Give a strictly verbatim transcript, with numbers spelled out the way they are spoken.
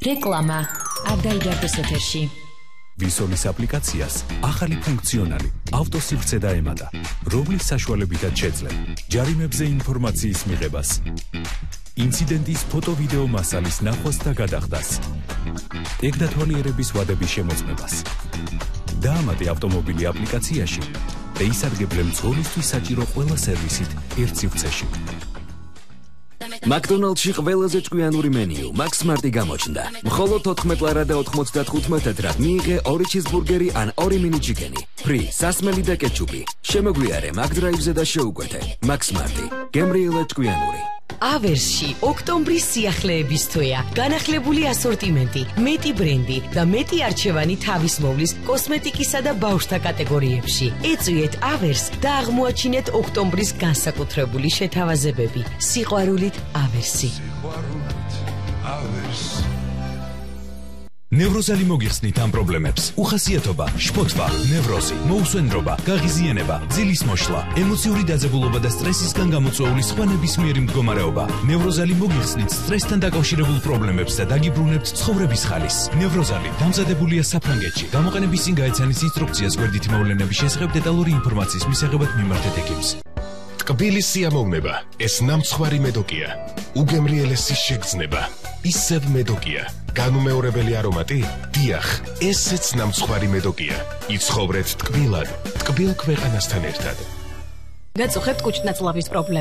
რეკლამა არ დაიდარდეს ეთერში. ვისოლის აპლიკაციას ახალი ფუნქციონალი ავტოსივრცე დაემატა, რომლის საშუალებითაც შეძლებ ჯარიმებზე ინფორმაციის მიღებას, ინციდენტის ფოტო-ვიდეო მასალის ნახვას და გადახდას, ეგდათვალიერების ვადების შემოწმებას. დაამატე ავტომობილი აპლიკაციაში და ისარგებლე მძღოლისთვის საჭირო ყველა სერვისით ერთ სივრცეში. მაკდონალდსში ყველაზე ჭკვიანური მენიუ Max Smart-ი გამოჩნდა. მხოლოდ ოთხმეტ ლარა და ოთხმოცდათხუთმეტ ეტრად მიიღე ორი ჩიზბურგერი ან ორი მინი ჩიკენი. ფრი, სასმელი და კეჩუპი. შემოგვიარე McDrive-ზე და შეუკვეთე. Max Smart-ი. გემრიელად ჭკვიანური. ავერსში ოქტომბრის სიახლეების თვეა. განახლებული ასორტიმენტი, მეტი ბრენდი და მეტი არჩევანი თავისმოვლის კოსმეტიკისა და ბავშვთა კატეგორიებში. ეწვიეთ ავერს და აღმოაჩინეთ ოქტომბრის განსაკუთრებული შეთავაზებები. სიყვარულით ავერსი. ნევროზალი მოგიხსნით ამ პრობლემებს. უხასიათობა, შფოთვა, ნევროზი, მოუსვენრობა, გაღიზიანება, ძილის მოშლა, ემოციური დაძაბულობა და სტრესისგან გამოწვეული სხვა ნებისმიერი მდგომარეობა. ნევროზალი მოგიხსნით სტრესთან დაკავშირებულ პრობლემებს და დაგიბრუნებთ ცხოვრების ხალისს. ნევროზალი დამზადებულია საფრანგეთში. გამოყენების წინ გაეცანით ინსტრუქციას გვერდითი მოვლენების შესახებ დეტალური ინფორმაციის მისაღებად მიმართეთ ექიმს. ტკბილი სიამოვნება, ეს ნამცხვარი მედოკია. უგემრიელესი შეგრძნება, ისევ მედოკია. განუმეორებელი არომატი? დიახ, ესეც ნამცხვარი მედოკია. იცხოვრეთ ტკბილად, ტკბილ ქვეყანასთან ერთად. გაწუხებთ კუჭნაწლავის პრობლემა.